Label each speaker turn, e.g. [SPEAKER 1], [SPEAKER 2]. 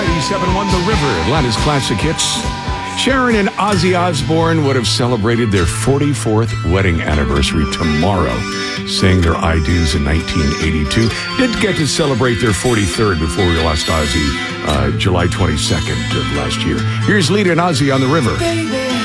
[SPEAKER 1] 97.1 The River, Atlanta's classic hits. Sharon and Ozzy Osbourne would have celebrated their 44th wedding anniversary tomorrow, saying their I do's in 1982. Did get to celebrate their 43rd before we lost Ozzy July 22nd of last year. Here's Lita and Ozzy on The River.
[SPEAKER 2] Baby.